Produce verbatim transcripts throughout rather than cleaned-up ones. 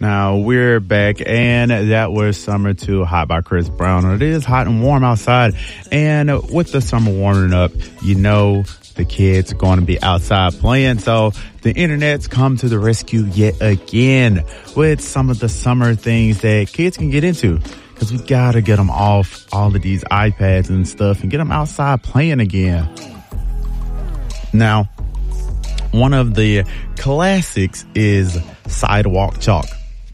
Now, we're back, and that was Summer two, Hot by Chris Brown. It is hot and warm outside, and with the summer warming up, you know the kids are going to be outside playing, so the internet's come to the rescue yet again with some of the summer things that kids can get into, because we got to get them off all of these iPads and stuff and get them outside playing again. Now, one of the classics is sidewalk chalk.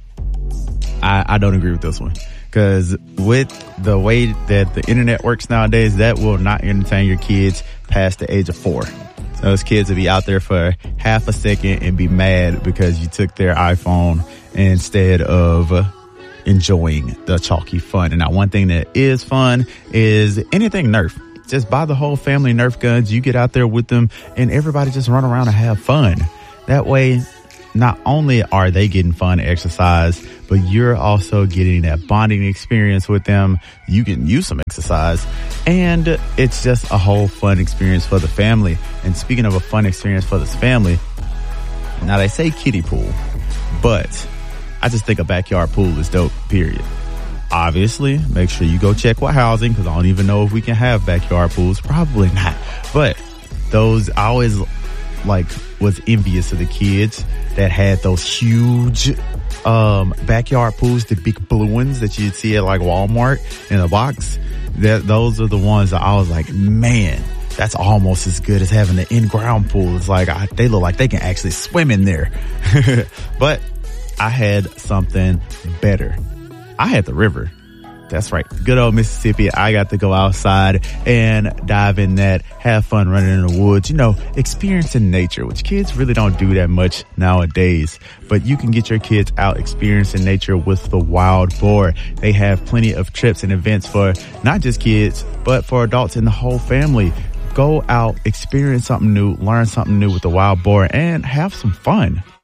I, I don't agree with this one, because with the way that the internet works nowadays, that will not entertain your kids past the age of four. Those kids will be out there for half a second and be mad because you took their iPhone instead of enjoying the chalky fun. And now one thing that is fun is anything Nerf. Just buy the whole family Nerf guns. You get out there with them and everybody just run around and have fun. That way, not only are they getting fun exercise, but you're also getting that bonding experience with them. You can use some exercise, and it's just a whole fun experience for the family. And speaking of a fun experience for this family, now they say kiddie pool, but I just think a backyard pool is dope, period. Obviously, make sure you go check with housing, because I don't even know if we can have backyard pools. Probably not. But those, I always like was envious of the kids that had those huge um backyard pools, the big blue ones that you'd see at like Walmart in a box. That those are the ones that I was like, man, that's almost as good as having the in-ground pool. It's like I, they look like they can actually swim in there. But I had something better. I had the river. That's right. Good old Mississippi. I got to go outside and dive in that, have fun running in the woods, you know, experiencing nature, which kids really don't do that much nowadays. But you can get your kids out experiencing nature with the Wild Boar. They have plenty of trips and events for not just kids, but for adults and the whole family. Go out, experience something new, learn something new with the Wild Boar, and have some fun.